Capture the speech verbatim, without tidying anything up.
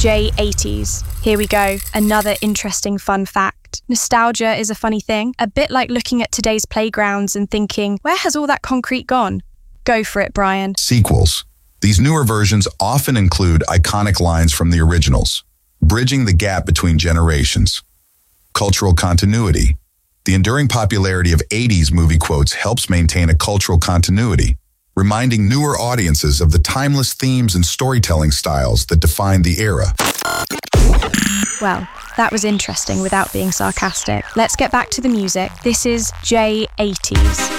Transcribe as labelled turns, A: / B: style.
A: J eighties. Here we go, another interesting fun fact. Nostalgia is a funny thing, a bit like looking at today's playgrounds and thinking, where has all that concrete gone? Go for it, Brian.
B: Sequels. These newer versions often include iconic lines from the originals, bridging the gap between generations. Cultural continuity. The enduring popularity of eighties movie quotes helps maintain a cultural continuity, reminding newer audiences of the timeless themes and storytelling styles that defined the era.
A: Well, that was interesting without being sarcastic. Let's get back to the music. This is J eighties.